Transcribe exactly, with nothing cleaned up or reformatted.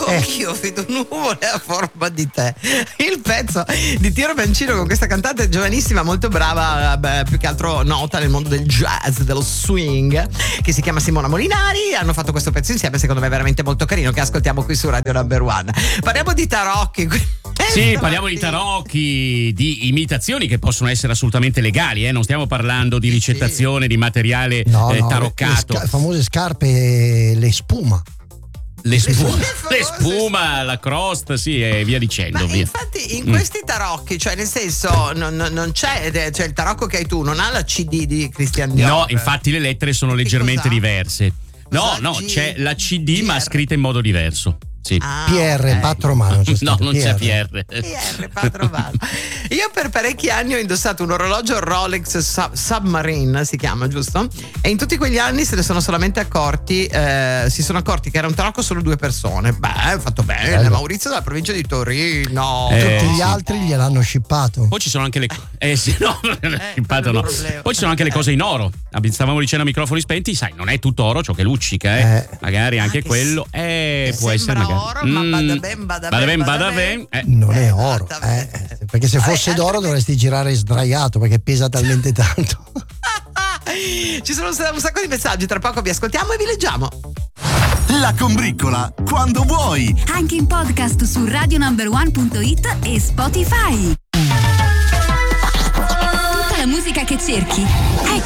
Anch'io vedo nuvole a forma di te. Il pezzo di Tiro Mancino con questa cantante giovanissima, molto brava, beh, più che altro nota nel mondo del jazz, dello swing, che si chiama Simona Molinari. Hanno fatto questo pezzo insieme, secondo me veramente molto carino, che ascoltiamo qui su Radio Number One. Parliamo di tarocchi. Sì, parliamo di tarocchi, di imitazioni che possono essere assolutamente legali, eh? Non stiamo parlando di ricettazione di materiale no, eh, no, taroccato. Le, sca- famose scarpe, le spuma. Le, spu- le spuma, la crosta, sì, e via dicendo. Ma via. infatti in questi tarocchi, cioè nel senso non, non, non c'è, cioè il tarocco che hai tu non ha la C D di Christian Dior. No, infatti le lettere sono Che leggermente cos'ha? diverse. No, Cos'ha? no, G- c'è la C D G R. ma scritta in modo diverso. Sì. Ah, P R, ok. Patromano. c'è No, scritto non P R. c'è P R. P R, Padrovano. Io per parecchi anni ho indossato un orologio Rolex Sub- Submarine, si chiama, giusto? E in tutti quegli anni se ne sono solamente accorti, eh, si sono accorti che era un tarocco solo due persone. Beh, fatto bene. Bello. Maurizio dalla provincia di Torino. Eh, Tutti gli sì. altri gliel'hanno shippato. Poi ci sono anche le eh sì, no, impatto no. problema. Poi ci sono anche le cose in oro. Stavamo dicendo a microfoni spenti, sai, non è tutto oro ciò che luccica, eh. Eh. Magari anche Ah, che quello s- eh, che può essere sembra magari. oro, ma Mm, bada ben, bada bada ben, ben, bada bada ben. ben, eh. Non è Eh, oro, eh, esattamente. perché se fosse Vabbè, d'oro altri- dovresti girare sdraiato perché pesa talmente tanto. Ci sono un sacco di messaggi, tra poco vi ascoltiamo e vi leggiamo. La combriccola, quando vuoi. Anche in podcast su radio number one punto it e Spotify. Tutta la musica che cerchi è